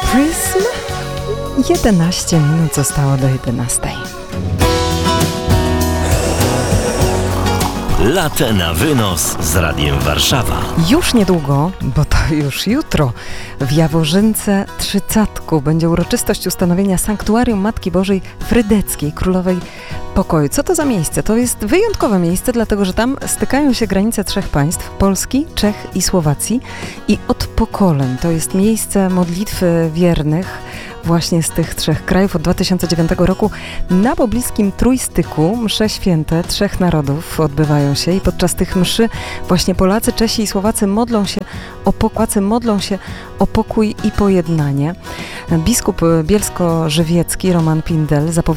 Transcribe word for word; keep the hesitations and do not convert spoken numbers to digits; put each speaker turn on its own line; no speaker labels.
Prism. jedenaście minut zostało do jedenastej.
Latte na wynos z Radiem Warszawa.
Już niedługo, bo to już jutro, w Jaworzynce Trzycatku będzie uroczystość ustanowienia Sanktuarium Matki Bożej Frydeckiej, Królowej Pokoju. Co to za miejsce? To jest wyjątkowe miejsce, dlatego że tam stykają się granice trzech państw, Polski, Czech i Słowacji, i od pokoleń. To jest miejsce modlitwy wiernych właśnie z tych trzech krajów. Od dwa tysiące dziewiątego roku na pobliskim Trójstyku msze święte trzech narodów odbywają się i podczas tych mszy właśnie Polacy, Czesi i Słowacy modlą się o pokój, modlą się o pokój i pojednanie. Biskup bielsko-żywiecki Roman Pindel zapowiedział